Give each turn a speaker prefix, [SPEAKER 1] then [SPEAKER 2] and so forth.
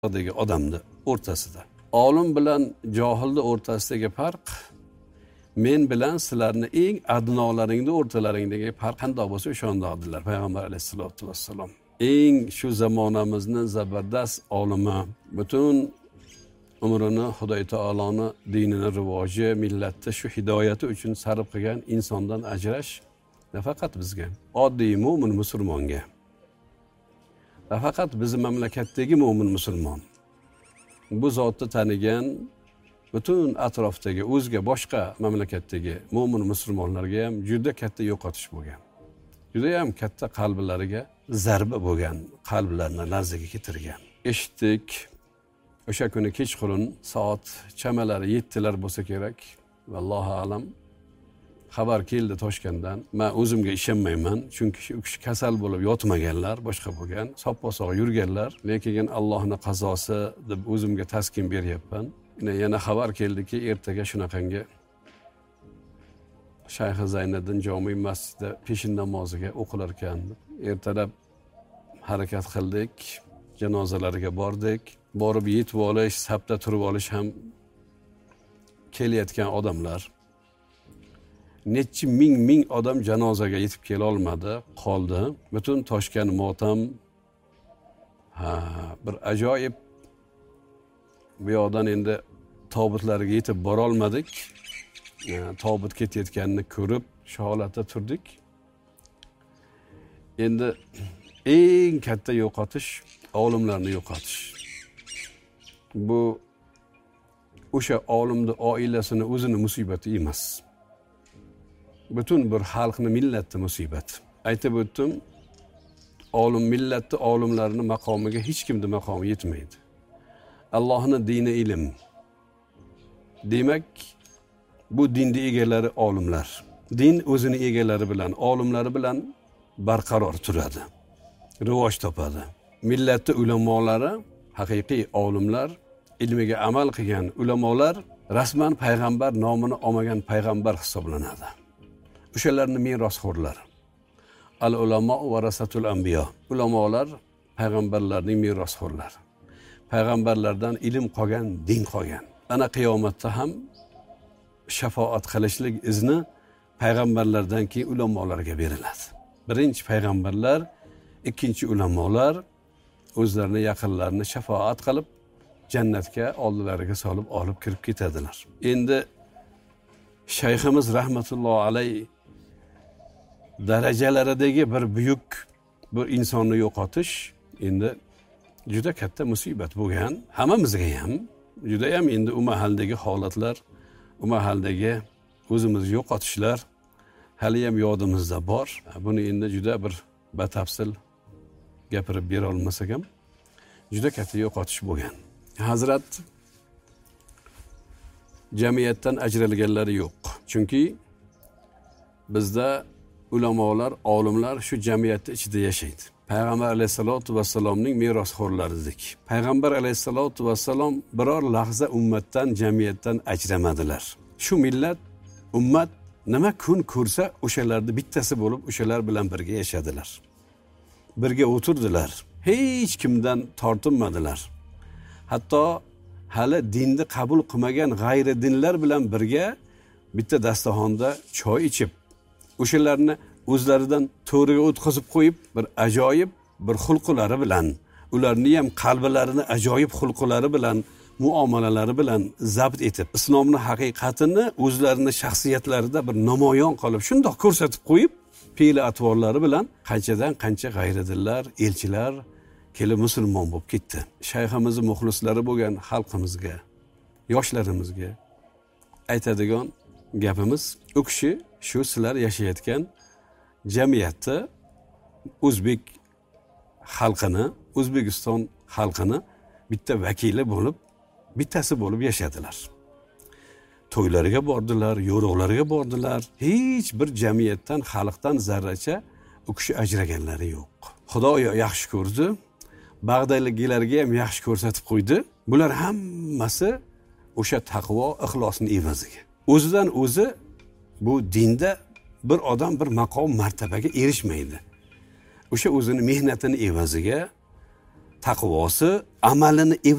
[SPEAKER 1] dagi odamni o'rtasida. Olim bilan johilni o'rtasidagi farq men bilan sizlarni eng adnolaringni o'rtalaringdagi farq qanday bo'lsa o'shanda dedilar payg'ambar alayhisolatu vassalom. Eng shu zamonamizning zabardast olimi, butun umrini Xudoy taoloni dinini rivoji, millatni shu hidoyati uchun sarf qilgan insondan ajrash nafaqat bizga, oddiy mo'min musulmonga, nafaqat bizim mamlakatdagi mo'min musulmon, bu zotni tanigan butun atrofdagi o'zga boshqa mamlakatdagi mo'min musulmonlarga ham juda katta yo'qotish bo'lgan. Juda ham katta qalblariga zarba bo'lgan, qalblarini larzaga keltirgan. Eshitdik, o'sha kuni kechqurun soat chamalari 7lar bo'lsa kerak, vallohu alam, xabar keldi Toshkentdan. Men o'zimga ishonmayman, chunki u kishi kasal bo'lib yotmaganlar, boshqa bo'lgan, sop-sog' yurganlar, lekin Allohning qazosi deb o'zimga taskin beryapman. Yana xabar keldiki, ertaga shunaqangi Shayx Zayniddin jome masjidida peshin namoziga o'qilar ekan. Ertalab harakat qildik, janozalariga bordik. Borib yetib olish, safda turib olish ham kelayotgan odamlar. Necha ming odam janozaga yetib kela olmadi, qoldi. Butun Toshkent motam. Bir ajoyib. Bu yoqdan endi tobutlarga yetib bora olmadik. Tobut ketayotganini ko'rib, shu holatda turdik. Endi eng katta yo'qotish olimlarni yo'qotish. Bu o'sha olimning oilasini o'zini musibati emas. Butun bir xalqni, millatni musibati. Aytib o'tdim, olim millatni olimlarning maqomiga hech kimning maqomi yetmaydi. Allohning dini ilm. Demak, bu dinning egalari olimlar. Din o'zini egalari bilan, olimlari bilan barqaror turadi, rivoj topadi. Millatning ulamolari, haqiqiy olimlar, ilmiga amal qilgan ulamolar rasman payg'ambar nomini olmagan payg'ambar hisoblanadi. O'shalarning merosxo'rlari. Al-ulamo varasatul anbiyo. Ulamolar payg'ambarlarning merosxo'rlari. Payg'ambarlardan ilm qolgan, din qolgan. Ana qiyomatda ham shafoat qilishlik izni payg'ambarlardan keyin ulamolarga beriladi. Birinchi payg'ambarlar, ikkinchi ulamolar o'zlarini yaqinlarini shafoat qilib jannatga oldilariga solib olib kirib ketadilar. Endi shayximiz rahmatullohi alayhi darajalaridagi bir buyuk bir insonni yo'qotish endi juda katta musibat bo'lgan. Hammamizga ham juda ham endi u mahaldagi holatlar, u mahaldagi o'zimiz yo'qotishlar hali ham yodimizda bor. Buni endi juda bir batafsil gapirib bera olmasak ham juda katta yo'qotish bo'lgan. Hazrat jamiyatdan ajralganlari yo'q. Chunki bizda ulamolar, olimlar shu jamiyatning ichida yashaydi. Payg'ambar alayhisolatu vassalomning merosxo'rlari dedik. Payg'ambar alayhisolatu vassalom biror lahza ummatdan, jamiyatdan ajramadilar. Shu millat, ummat nima kun ko'rsa o'shalarning bittasi bo'lib, o'shalar bilan birga yashadilar. Birga o'tirdilar. Hech kimdan tortinmadilar. Hatto hali dinni qabul qilmagan g'ayri dinlar bilan birga bitta dasturxonda choy ichib, o'shalarni o'zlaridan to'riga o'tkazib qo'yib, bir ajoyib bir xulqlari bilan, ularni ham qalblarini ajoyib xulqlari bilan, muomalalari bilan zabt etib, islomning haqiqatini o'zlarining shaxsiyatlarida bir namoyon qilib, shundoq ko'rsatib qo'yib, fe'l atvorlari bilan qanchadan qancha g'ayridinlar, elchilar kelib musulmon bo'lib ketdi. Shayximizning muxlislari bo'lgan xalqimizga, yoshlarimizga aytadigan gapimiz, u kishi shu sizlar yashayotgan jamiyatda o'zbek xalqini, O'zbekiston xalqini bitta vakili bo'lib, bittasi bo'lib yashadilar. To'ylariga bordilar, yo'roqlariga bordilar. Hech bir jamiyatdan, xalqdan zarracha u kishi ajraganlari yo'q. Xudo yaxshi ko'rdi, Bag'dayliklarga ham yaxshi ko'rsatib qo'ydi. Bular hammasi o'sha taqvo, ixlosning evaziga. O'zidan o'zi bu dinda bir odam bir maqom martabaga erishmaydi. O'sha o'zini mehnatini evaziga taqvosi amalini